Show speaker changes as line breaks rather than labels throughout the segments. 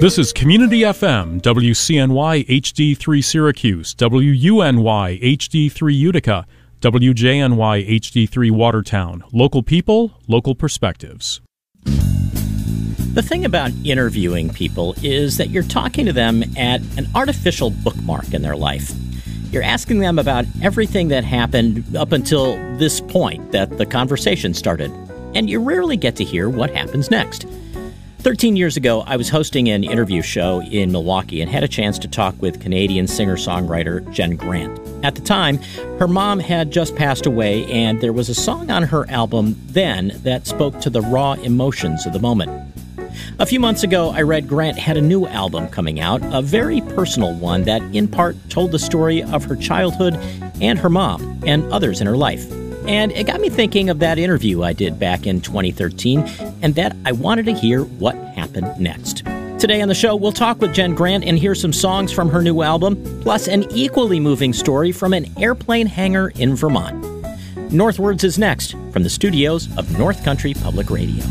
This is Community FM, WCNY HD3 Syracuse, WUNY HD3 Utica, WJNY HD3 Watertown. Local people, local perspectives.
The thing about interviewing people is that you're talking to them at an artificial bookmark in their life. You're asking them about everything that happened up until this point that the conversation started, and you rarely get to hear what happens next. 13 years ago, I was hosting an interview show in Milwaukee and had a chance to talk with Canadian singer-songwriter Jen Grant. At the time, her mom had just passed away, and there was a song on her album then that spoke to the raw emotions of the moment. A few months ago, I read Grant had a new album coming out, a very personal one that in part told the story of her childhood and her mom and others in her life. And it got me thinking of that interview I did back in 2013, and that I wanted to hear what happened next. Today on the show, we'll talk with Jen Grant and hear some songs from her new album, plus an equally moving story from an airplane hangar in Vermont. Northwards is next, from the studios of North Country Public Radio.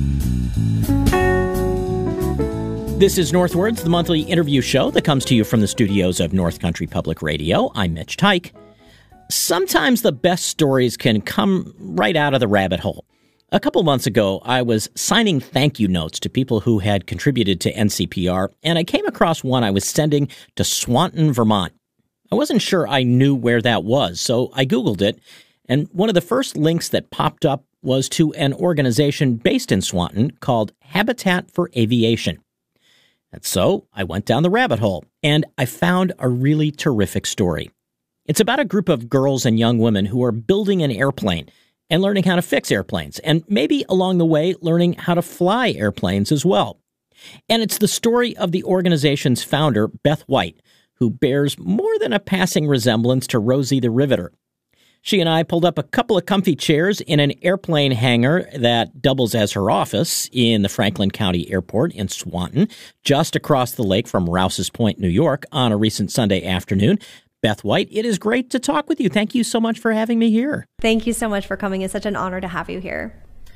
This is Northwards, the monthly interview show that comes to you from the studios of North Country Public Radio. I'm Mitch Tyke. Sometimes the best stories can come right out of the rabbit hole. A couple months ago, I was signing thank you notes to people who had contributed to NCPR, and I came across one I was sending to Swanton, Vermont. I wasn't sure I knew where that was, so I Googled it, and one of the first links that popped up was to an organization based in Swanton called Habitat for Aviation. And so I went down the rabbit hole, and I found a really terrific story. It's about a group of girls and young women who are building an airplane and learning how to fix airplanes, and maybe along the way learning how to fly airplanes as well. And it's the story of the organization's founder, Beth White, who bears more than a passing resemblance to Rosie the Riveter. She and I pulled up a couple of comfy chairs in an airplane hangar that doubles as her office in the Franklin County Airport in Swanton, just across the lake from Rouse's Point, New York, on a recent Sunday afternoon. Beth White, it is great to talk with you. Thank you so much for having me here.
Thank you so much for coming. It's such an honor to have you here.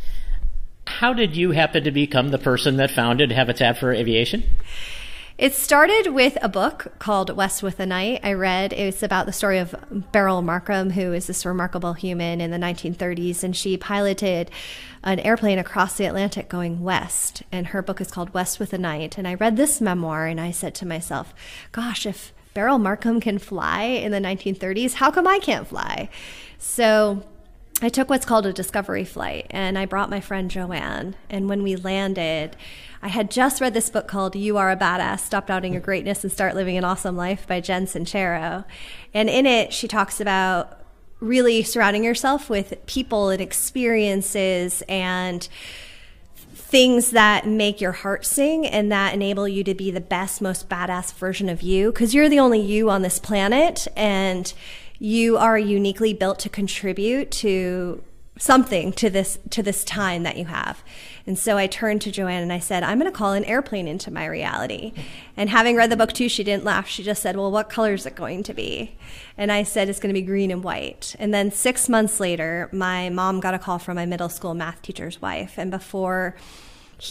How did you happen to become the person that founded Habitat for Aviation?
It started with a book called West with the Night. I read, it's about the story of Beryl Markham, who is this remarkable human in the 1930s, and she piloted an airplane across the Atlantic going west, and her book is called West with the Night. And I read this memoir, and I said to myself, gosh, if Beryl Markham can fly in the 1930s, how come I can't fly? So I took what's called a discovery flight, and I brought my friend Joanne. And when we landed, I had just read this book called You Are a Badass, Stop Doubting Your Greatness and Start Living an Awesome Life by Jen Sincero. And in it, she talks about really surrounding yourself with people and experiences and things that make your heart sing and that enable you to be the best, most badass version of you, because you're the only you on this planet, and you are uniquely built to contribute to something to this time that you have. And so I turned to Joanne and I said, I'm going to call an airplane into my reality. And having read the book too, she didn't laugh. She just said, well, what color is it going to be? And I said, it's going to be green and white. And then 6 months later, my mom got a call from my middle school math teacher's wife. And before